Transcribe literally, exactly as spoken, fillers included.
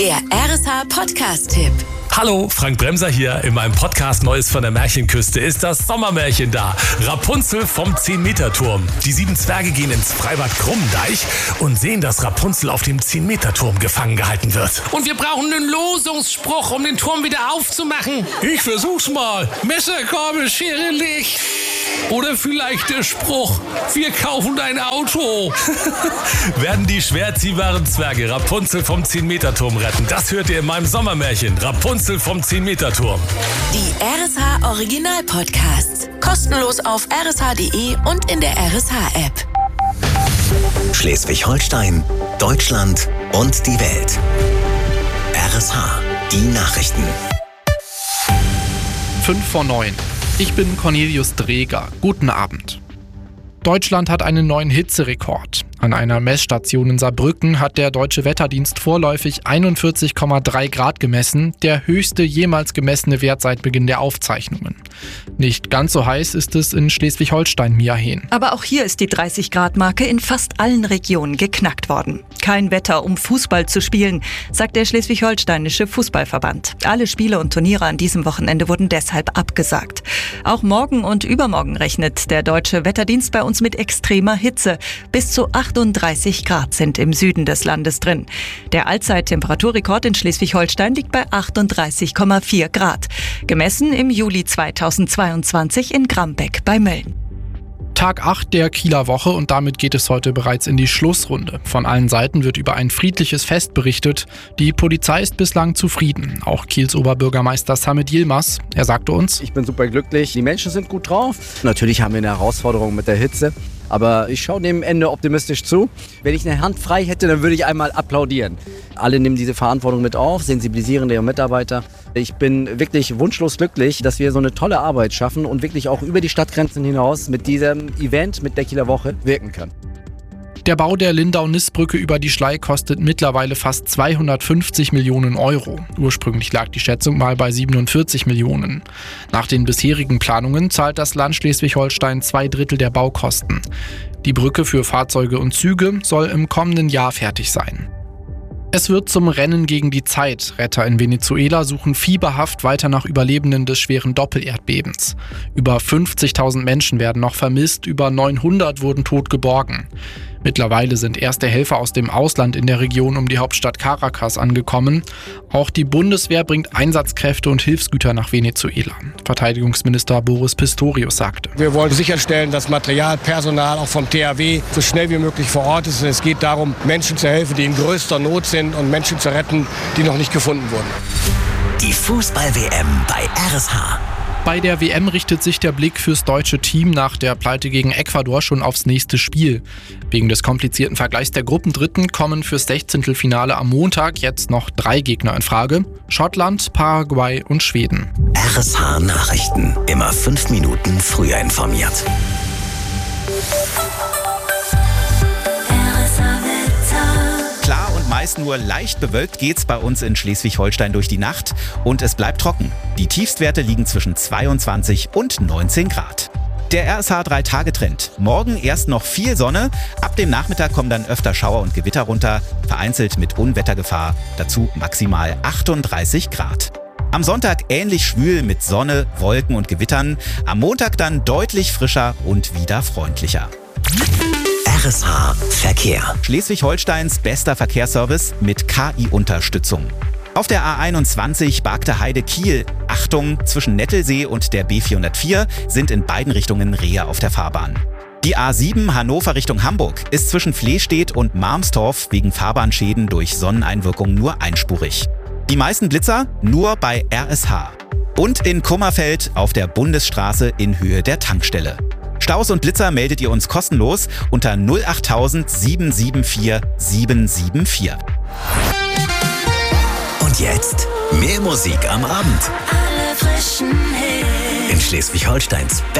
Der R S H-Podcast-Tipp. Hallo, Frank Bremser hier. In meinem Podcast Neues von der Märchenküste ist das Sommermärchen da. Rapunzel vom zehn-Meter-Turm. Die sieben Zwerge gehen ins Freibad Krummendeich und sehen, dass Rapunzel auf dem zehn-Meter-Turm gefangen gehalten wird. Und wir brauchen einen Losungsspruch, um den Turm wieder aufzumachen. Ich versuch's mal. Messer, Gabel, Schere, Licht. Oder vielleicht der Spruch, wir kaufen dein Auto. Werden die schwer ziehbaren Zwerge Rapunzel vom zehn-Meter-Turm retten? Das hört ihr in meinem Sommermärchen. Rapunzel vom zehn-Meter-Turm. Die R S H Original Podcasts. Kostenlos auf r s h punkt d e und in der R S H-App. Schleswig-Holstein, Deutschland und die Welt. R S H, die Nachrichten. fünf vor neun. Ich bin Cornelius Dreger. Guten Abend. Deutschland hat einen neuen Hitzerekord. An einer Messstation in Saarbrücken hat der Deutsche Wetterdienst vorläufig einundvierzig Komma drei Grad gemessen, der höchste jemals gemessene Wert seit Beginn der Aufzeichnungen. Nicht ganz so heiß ist es in Schleswig-Holstein, Mia Hehn. Aber auch hier ist die dreißig Grad Marke in fast allen Regionen geknackt worden. Kein Wetter, um Fußball zu spielen, sagt der Schleswig-Holsteinische Fußballverband. Alle Spiele und Turniere an diesem Wochenende wurden deshalb abgesagt. Auch morgen und übermorgen rechnet der Deutsche Wetterdienst bei uns mit extremer Hitze. Bis zu achtunddreißig Grad sind im Süden des Landes drin. Der Allzeittemperaturrekord in Schleswig-Holstein liegt bei achtunddreißig Komma vier Grad. Gemessen im Juli zweitausendzweiundzwanzig in Grambeck bei Mölln. Tag acht der Kieler Woche und damit geht es heute bereits in die Schlussrunde. Von allen Seiten wird über ein friedliches Fest berichtet. Die Polizei ist bislang zufrieden. Auch Kiels Oberbürgermeister Samit Yilmaz. Er sagte uns: Ich bin super glücklich, die Menschen sind gut drauf. Natürlich haben wir eine Herausforderung mit der Hitze, aber ich schaue dem Ende optimistisch zu. Wenn ich eine Hand frei hätte, dann würde ich einmal applaudieren. Alle nehmen diese Verantwortung mit auf, sensibilisieren ihre Mitarbeiter. Ich bin wirklich wunschlos glücklich, dass wir so eine tolle Arbeit schaffen und wirklich auch über die Stadtgrenzen hinaus mit diesem Event, mit der Kieler Woche wirken können. Der Bau der Lindau-Nist-Brücke über die Schlei kostet mittlerweile fast zweihundertfünfzig Millionen Euro. Ursprünglich lag die Schätzung mal bei siebenundvierzig Millionen. Nach den bisherigen Planungen zahlt das Land Schleswig-Holstein zwei Drittel der Baukosten. Die Brücke für Fahrzeuge und Züge soll im kommenden Jahr fertig sein. Es wird zum Rennen gegen die Zeit. Retter in Venezuela suchen fieberhaft weiter nach Überlebenden des schweren Doppelerdbebens. Über fünfzigtausend Menschen werden noch vermisst, über neunhundert wurden tot geborgen. Mittlerweile sind erste Helfer aus dem Ausland in der Region um die Hauptstadt Caracas angekommen. Auch die Bundeswehr bringt Einsatzkräfte und Hilfsgüter nach Venezuela. Verteidigungsminister Boris Pistorius sagte: Wir wollen sicherstellen, dass Material, Personal auch vom T H W so schnell wie möglich vor Ort ist. Es geht darum, Menschen zu helfen, die in größter Not sind und Menschen zu retten, die noch nicht gefunden wurden. Die Fußball-W M bei R S H. Bei der W M richtet sich der Blick fürs deutsche Team nach der Pleite gegen Ecuador schon aufs nächste Spiel. Wegen des komplizierten Vergleichs der Gruppendritten kommen fürs Sechzehntelfinale am Montag jetzt noch drei Gegner in Frage: Schottland, Paraguay und Schweden. R S H Nachrichten. Immer fünf Minuten früher informiert. Klar und meist nur leicht bewölkt geht's bei uns in Schleswig-Holstein durch die Nacht und es bleibt trocken. Die Tiefstwerte liegen zwischen zweiundzwanzig und neunzehn Grad. Der R S H drei Tage Trend. Morgen erst noch viel Sonne, ab dem Nachmittag kommen dann öfter Schauer und Gewitter runter, vereinzelt mit Unwettergefahr, dazu maximal achtunddreißig Grad. Am Sonntag ähnlich schwül mit Sonne, Wolken und Gewittern, am Montag dann deutlich frischer und wieder freundlicher. R S H Verkehr. Schleswig-Holsteins bester Verkehrsservice mit K I-Unterstützung. Auf der A einundzwanzig Bargte Heide-Kiel. Achtung, zwischen Nettelsee und der B vierhundertvier sind in beiden Richtungen Rehe auf der Fahrbahn. Die A sieben Hannover Richtung Hamburg ist zwischen Flehstedt und Marmstorf wegen Fahrbahnschäden durch Sonneneinwirkung nur einspurig. Die meisten Blitzer nur bei R S H. Und in Kummerfeld auf der Bundesstraße in Höhe der Tankstelle. Staus und Blitzer meldet ihr uns kostenlos unter null achttausend sieben sieben vier sieben sieben vier. Und jetzt mehr Musik am Abend. Alle frischen Hits. In Schleswig-Holsteins